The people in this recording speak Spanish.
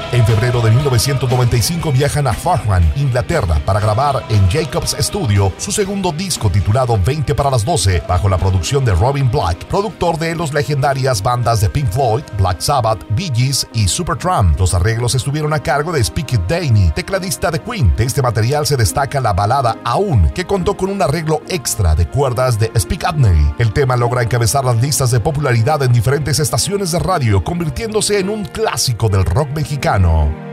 En febrero de 1995 viajan a Farnham, Inglaterra, para grabar en Jacobs Studio su segundo disco titulado 20 para las 12, bajo la producción de Robin Black, productor de los legendarias bandas de Pink Floyd, Black Sabbath, Bee Gees y Supertramp. Los arreglos estuvieron a cargo de Spiket Daney, tecladista de Queen. De este material se destaca la balada Aún, que contó con un arreglo extra de cuerdas de Spike Abney. El tema logra encabezar las listas de popularidad en diferentes estaciones de radio, convirtiéndose en un clásico del rock mexicano.